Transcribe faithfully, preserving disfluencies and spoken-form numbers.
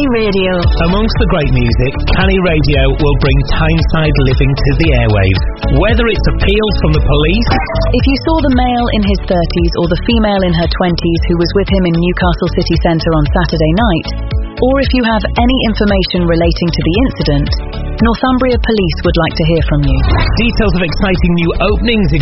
Canny Radio. Amongst the great music, Canny Radio will bring Tyneside living to the airwaves. Whether it's appeals from the police... If you saw the male in his thirties or the female in her twenties who was with him in Newcastle city centre on Saturday night, or if you have any information relating to the incident, Northumbria Police would like to hear from you. Details of exciting new openings in